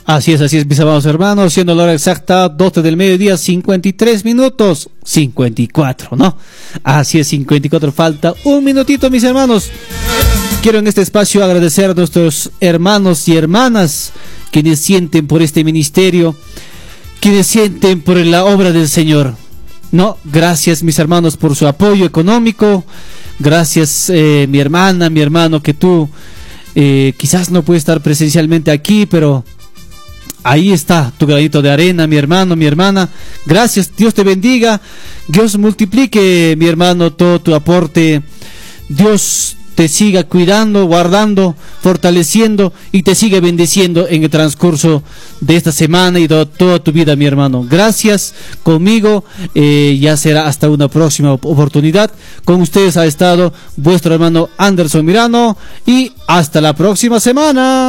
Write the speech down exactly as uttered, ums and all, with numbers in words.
Así es, así es, mis amados hermanos, siendo la hora exacta, doce del mediodía, cincuenta y tres minutos, cincuenta y cuatro, ¿no? Así es, cincuenta y cuatro, falta un minutito, mis hermanos. Quiero en este espacio agradecer a nuestros hermanos y hermanas quienes sienten por este ministerio, quienes sienten por la obra del Señor. No, gracias, mis hermanos, por su apoyo económico. Gracias, eh, mi hermana, mi hermano, que tú eh, quizás no puedes estar presencialmente aquí, pero ahí está tu granito de arena, mi hermano, mi hermana. Gracias, Dios te bendiga. Dios multiplique, mi hermano, todo tu aporte. Dios te siga cuidando, guardando, fortaleciendo y te sigue bendiciendo en el transcurso de esta semana y de toda tu vida, mi hermano. Gracias conmigo, eh, ya será hasta una próxima oportunidad. Con ustedes ha estado vuestro hermano Anderson Mirano y hasta la próxima semana.